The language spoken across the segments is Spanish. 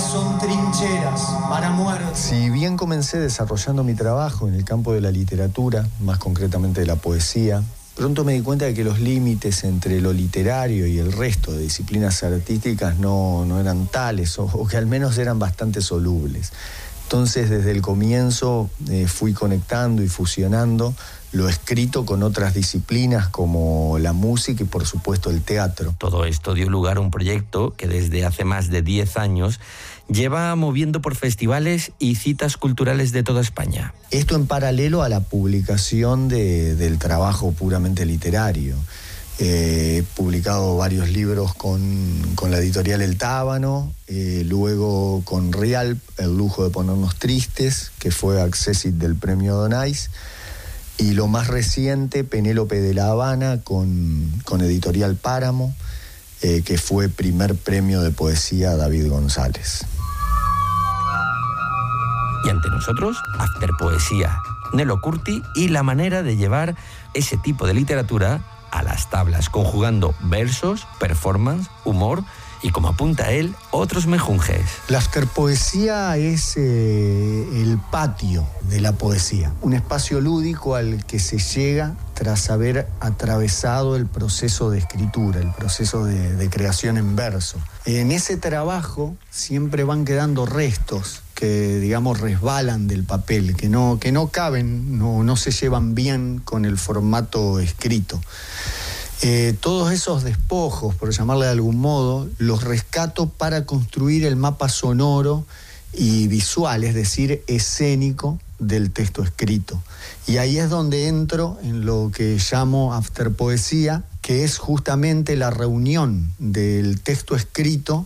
líneas son trincheras para muertos. Si bien comencé desarrollando mi trabajo en el campo de la literatura, más concretamente de la poesía, pronto me di cuenta de que los límites entre lo literario y el resto de disciplinas artísticas no eran tales, o que al menos eran bastante solubles. Entonces, desde el comienzo fui conectando y fusionando lo escrito con otras disciplinas como la música y, por supuesto, el teatro. Todo esto dio lugar a un proyecto que desde hace más de 10 años lleva moviendo por festivales y citas culturales de toda España. Esto en paralelo a la publicación del trabajo puramente literario. He publicado varios libros con la editorial El Tábano, luego con Rialp, El lujo de ponernos tristes, que fue accessit del premio Donais, y lo más reciente, Penélope de La Habana, con editorial Páramo, que fue primer premio de poesía David González. Y ante nosotros, After Poesía, Nelo Curti y la manera de llevar ese tipo de literatura a las tablas, conjugando versos, performance, humor y, como apunta él, otros mejunjes. La afterpoesía es el patio de la poesía, un espacio lúdico al que se llega tras haber atravesado el proceso de escritura, el proceso de creación en verso. En ese trabajo siempre van quedando restos que, digamos, resbalan del papel, que no caben, no se llevan bien con el formato escrito. Todos esos despojos, por llamarle de algún modo, los rescato para construir el mapa sonoro y visual, es decir, escénico del texto escrito. Y ahí es donde entro en lo que llamo afterpoesía, que es justamente la reunión del texto escrito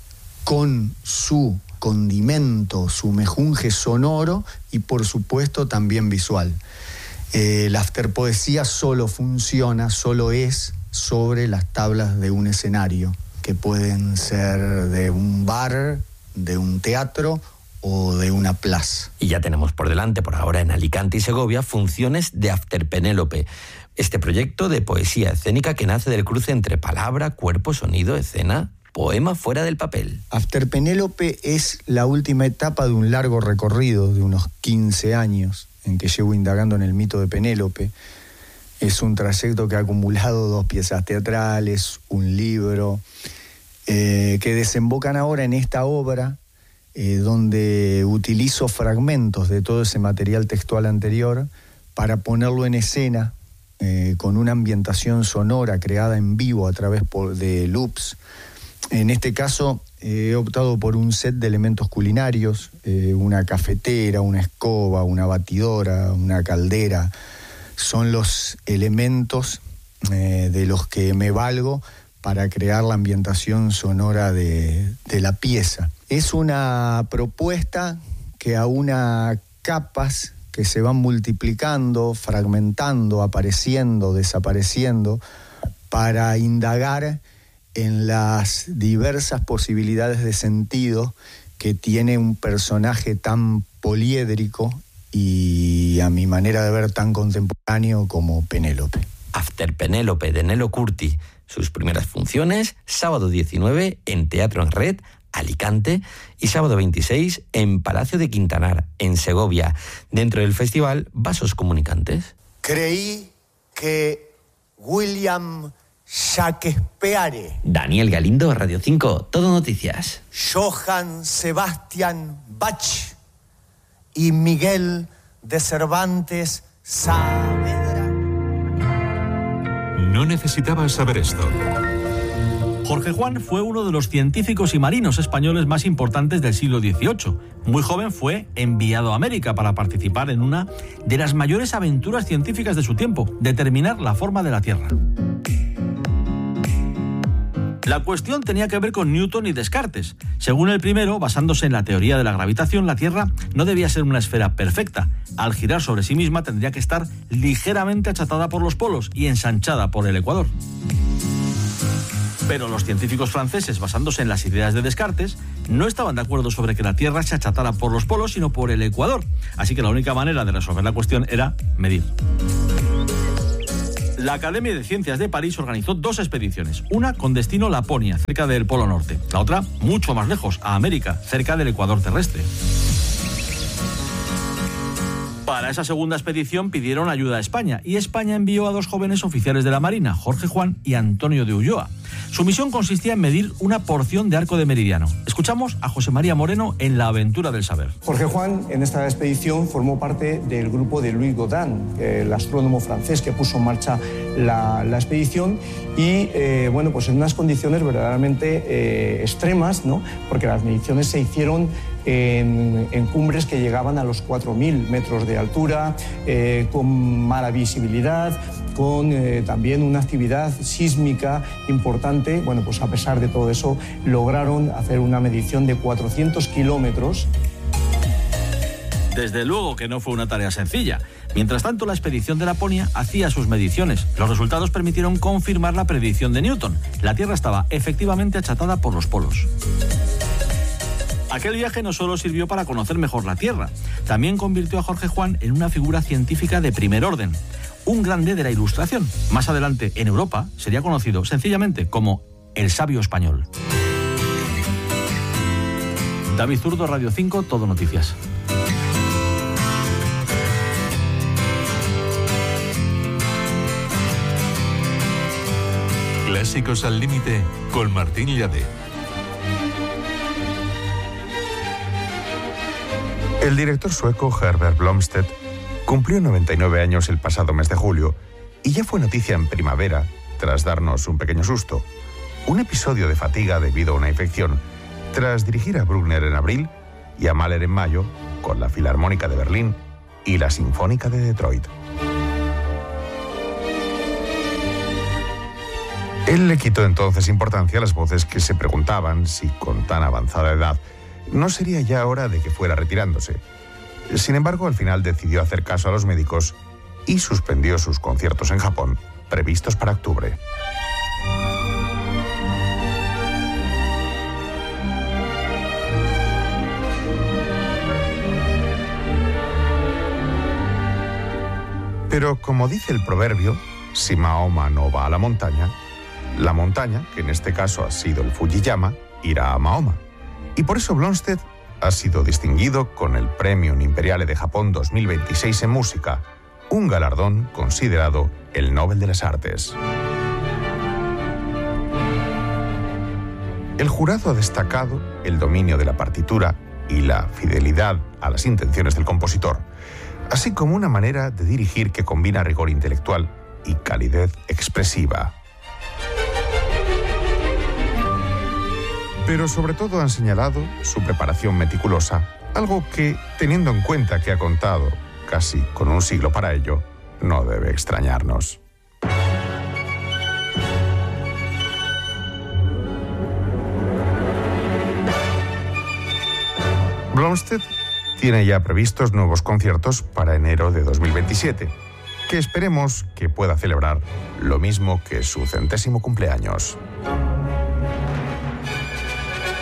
con su condimento, su mejunje sonoro y, por supuesto, también visual. La afterpoesía solo funciona, solo es sobre las tablas de un escenario, que pueden ser de un bar, de un teatro o de una plaza. Y ya tenemos por delante, por ahora en Alicante y Segovia, funciones de After Penélope. Este proyecto de poesía escénica que nace del cruce entre palabra, cuerpo, sonido, escena, poema fuera del papel. After Penélope es la última etapa de un largo recorrido de unos 15 años en que llevo indagando en el mito de Penélope. Es un trayecto que ha acumulado 2 piezas teatrales, un libro, que desembocan ahora en esta obra, donde utilizo fragmentos de todo ese material textual anterior para ponerlo en escena, con una ambientación sonora creada en vivo a través de loops. En este caso he optado por un set de elementos culinarios, una cafetera, una escoba, una batidora, una caldera. Son los elementos de los que me valgo para crear la ambientación sonora de la pieza. Es una propuesta que aúna capas que se van multiplicando, fragmentando, apareciendo, desapareciendo, para indagar en las diversas posibilidades de sentido que tiene un personaje tan poliédrico y, a mi manera de ver, tan contemporáneo como Penélope. After Penélope de Nelo Curti. Sus primeras funciones, sábado 19 en Teatro en Red, Alicante, y sábado 26 en Palacio de Quintanar, en Segovia, dentro del festival Vasos Comunicantes. Creí que William Shakespeare, Daniel Galindo, Radio 5, Todo Noticias. Johann Sebastian Bach y Miguel de Cervantes Saavedra. No necesitabas saber esto. Jorge Juan fue uno de los científicos y marinos españoles más importantes del siglo XVIII. Muy joven fue enviado a América para participar en una de las mayores aventuras científicas de su tiempo, determinar la forma de la Tierra. La cuestión tenía que ver con Newton y Descartes. Según el primero, basándose en la teoría de la gravitación, la Tierra no debía ser una esfera perfecta. Al girar sobre sí misma tendría que estar ligeramente achatada por los polos y ensanchada por el ecuador. Pero los científicos franceses, basándose en las ideas de Descartes, no estaban de acuerdo sobre que la Tierra se achatara por los polos, sino por el ecuador. Así que la única manera de resolver la cuestión era medir. La Academia de Ciencias de París organizó 2 expediciones, una con destino Laponia, cerca del Polo Norte, la otra mucho más lejos, a América, cerca del Ecuador terrestre. Para esa segunda expedición pidieron ayuda a España y España envió a 2 jóvenes oficiales de la Marina, Jorge Juan y Antonio de Ulloa. Su misión consistía en medir una porción de arco de meridiano. Escuchamos a José María Moreno en La aventura del saber. Jorge Juan en esta expedición formó parte del grupo de Louis Gaudin, el astrónomo francés que puso en marcha la expedición y bueno, pues en unas condiciones verdaderamente extremas, ¿no? Porque las mediciones se hicieron en cumbres que llegaban a los 4.000 metros de altura, con mala visibilidad, con también una actividad sísmica importante. Bueno, pues a pesar de todo eso, lograron hacer una medición de 400 kilómetros. Desde luego que no fue una tarea sencilla. Mientras tanto, la expedición de Laponia hacía sus mediciones. Los resultados permitieron confirmar la predicción de Newton. La Tierra estaba efectivamente achatada por los polos. Aquel viaje no solo sirvió para conocer mejor la Tierra, también convirtió a Jorge Juan en una figura científica de primer orden, un grande de la Ilustración. Más adelante, en Europa, sería conocido sencillamente como el sabio español. David Zurdo, Radio 5, Todo Noticias. Clásicos al límite con Martín Llade. El director sueco Herbert Blomstedt cumplió 99 años el pasado mes de julio y ya fue noticia en primavera tras darnos un pequeño susto. Un episodio de fatiga debido a una infección tras dirigir a Bruckner en abril y a Mahler en mayo con la Filarmónica de Berlín y la Sinfónica de Detroit. Él le quitó entonces importancia a las voces que se preguntaban si con tan avanzada edad no sería ya hora de que fuera retirándose. Sin embargo, al final decidió hacer caso a los médicos y suspendió sus conciertos en Japón, previstos para octubre. Pero como dice el proverbio, si Mahoma no va a la montaña, que en este caso ha sido el Fujiyama, irá a Mahoma. Y por eso Blomstedt ha sido distinguido con el Premio Imperiale de Japón 2026 en música, un galardón considerado el Nobel de las Artes. El jurado ha destacado el dominio de la partitura y la fidelidad a las intenciones del compositor, así como una manera de dirigir que combina rigor intelectual y calidez expresiva. Pero sobre todo han señalado su preparación meticulosa, algo que, teniendo en cuenta que ha contado casi con un siglo para ello, no debe extrañarnos. Blomstedt tiene ya previstos nuevos conciertos para enero de 2027, que esperemos que pueda celebrar lo mismo que su 100º cumpleaños.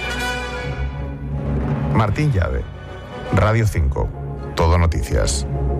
Martín Llade, Radio 5, Todo Noticias.